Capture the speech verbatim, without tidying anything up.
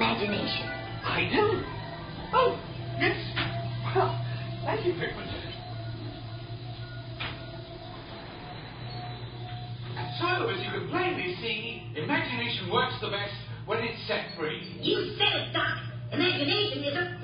imagination. I do. Oh, yes. Well, thank you, Pickman. So, as you can plainly see, imagination works the best when it's set free. You said it, Doc. Imagination is a